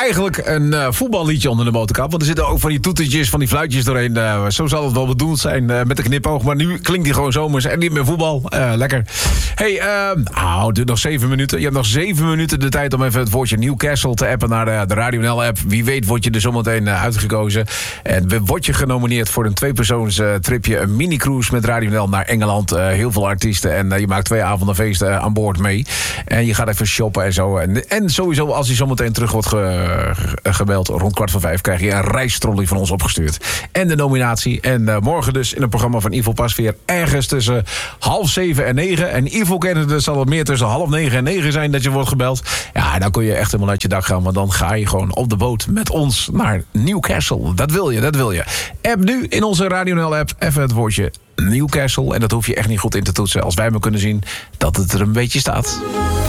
eigenlijk een voetballiedje onder de motorkap. Want er zitten ook van die toetertjes, van die fluitjes doorheen. Zo zal het wel bedoeld zijn met een knipoog. Maar nu klinkt die gewoon zomers en niet meer voetbal. Lekker. Hey, het duurt nog 7 minuten. Je hebt nog 7 minuten de tijd om even het woordje Newcastle te appen naar de Radio NL-app. Wie weet word je er zometeen uitgekozen. En word je genomineerd voor een 2-persoons tripje. Een mini-cruise met Radio NL naar Engeland. Heel veel artiesten. En je maakt 2 avonden feesten aan boord mee. En je gaat even shoppen en zo. En sowieso, als je zometeen terug wordt gebeld rond 4:15... krijg je een reistrolley van ons opgestuurd. En de nominatie. En morgen dus in het programma van Ivo Pasveer... ergens tussen 6:30 en 9. En Ivo kent het, zal het meer tussen 8:30 en 9 zijn dat je wordt gebeld. Ja, dan kun je echt helemaal uit je dak gaan. Want dan ga je gewoon op de boot met ons naar Newcastle. Dat wil je. App nu in onze Radio NL-app even het woordje Newcastle. En dat hoef je echt niet goed in te toetsen. Als wij maar kunnen zien dat het er een beetje staat.